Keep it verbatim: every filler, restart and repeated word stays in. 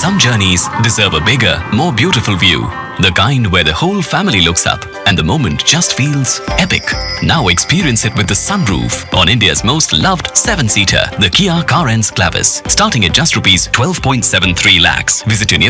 Some journeys deserve a bigger, more beautiful view. The kind where the whole family looks up and the moment just feels epic. Now experience it with the sunroof on India's most loved seven-seater, the Kia Carens Clavis, starting at just rupees twelve point seven three lakhs. Visit your nearest